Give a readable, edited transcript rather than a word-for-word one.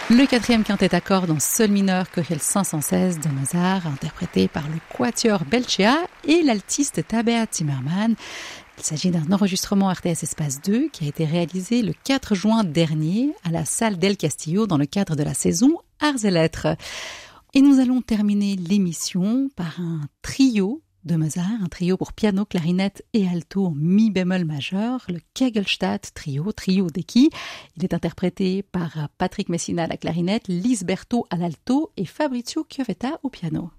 Le quatrième quintet à cordes en sol mineur Köchel 516 de Mozart, interprété par le quatuor Belcea et l'altiste Tabea Zimmermann. Il s'agit d'un enregistrement RTS Espace 2 qui a été réalisé le 4 juin dernier à la salle d'El Castillo dans le cadre de la saison Arts et Lettres. Et nous allons terminer l'émission par un trio de Mozart, un trio pour piano, clarinette et alto en mi bémol majeur, le Kegelstadt trio d'Ecchi. Il est interprété par Patrick Messina à la clarinette, Lise Berthaud à l'alto et Fabrizio Chiovetta au piano.